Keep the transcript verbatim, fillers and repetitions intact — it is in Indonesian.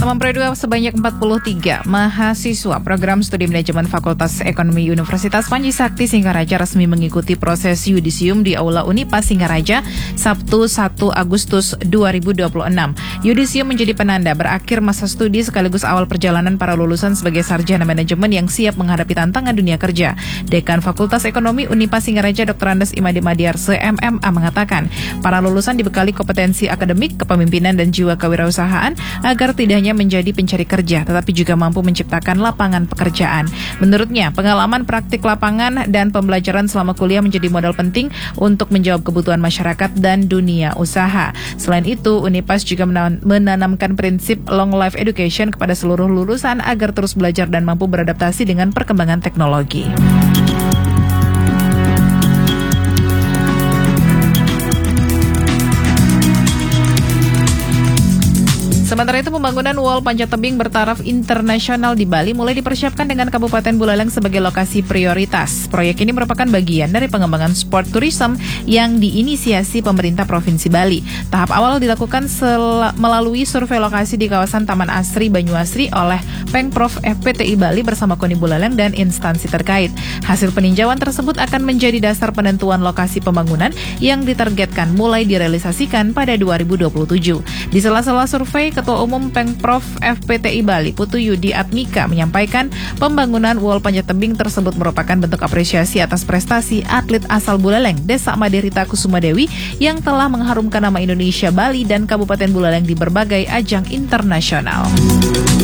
Memperoleh sebanyak empat puluh tiga mahasiswa program studi manajemen Fakultas Ekonomi Universitas Panji Sakti Singaraja resmi mengikuti proses yudisium di Aula Unipas Singaraja Sabtu satu Agustus dua ribu dua puluh enam. Yudisium menjadi penanda berakhir masa studi sekaligus awal perjalanan para lulusan sebagai sarjana manajemen yang siap menghadapi tantangan dunia kerja. Dekan Fakultas Ekonomi Unipas Singaraja Doktor Andes Imade Madiarse M M A mengatakan, para lulusan dibekali kompetensi akademik, kepemimpinan dan jiwa kewirausahaan agar tidak hanya menjadi pencari kerja, tetapi juga mampu menciptakan lapangan pekerjaan. Menurutnya, pengalaman praktik lapangan dan pembelajaran selama kuliah menjadi modal penting untuk menjawab kebutuhan masyarakat dan dunia usaha. Selain itu, Unipas juga menanamkan prinsip long life education kepada seluruh lulusan agar terus belajar dan mampu beradaptasi dengan perkembangan teknologi. Sementara itu, pembangunan Wall Panjat Tebing bertaraf internasional di Bali mulai dipersiapkan dengan Kabupaten Buleleng sebagai lokasi prioritas. Proyek ini merupakan bagian dari pengembangan sport tourism yang diinisiasi pemerintah Provinsi Bali. Tahap awal dilakukan sel- melalui survei lokasi di kawasan Taman Asri Banyuasri oleh Pengprov F P T I Bali bersama KONI Buleleng dan instansi terkait. Hasil peninjauan tersebut akan menjadi dasar penentuan lokasi pembangunan yang ditargetkan mulai direalisasikan pada dua ribu dua puluh tujuh. Di sela-sela survei, Ketua Umum Pengprov F P T I Bali Putu Yudi Atmika menyampaikan pembangunan Wall Panjat Tebing tersebut merupakan bentuk apresiasi atas prestasi atlet asal Buleleng, Desa Maderita Kusuma Dewi yang telah mengharumkan nama Indonesia, Bali, dan Kabupaten Buleleng di berbagai ajang internasional.